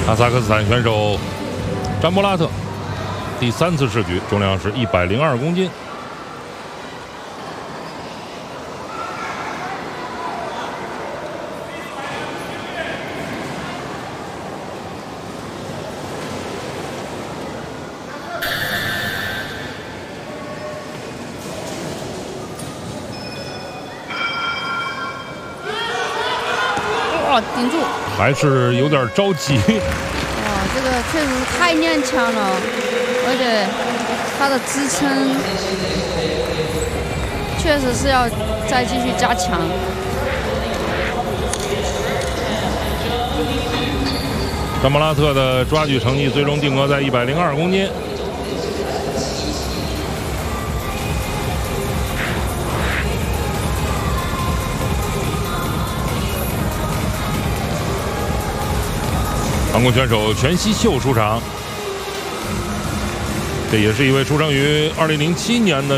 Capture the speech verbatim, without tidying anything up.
哈萨克斯坦选手詹博拉特第三次试举，重量是一百零二公斤。 哇，顶住！ 还是有点着急。 哇，这个确实太踉跄了，而且他的支撑确实是要再继续加强。 詹博拉特的抓举成绩最终定格在一百零二公斤。韩国选手全熙秀出场，这也是一位出生于二零零七年的。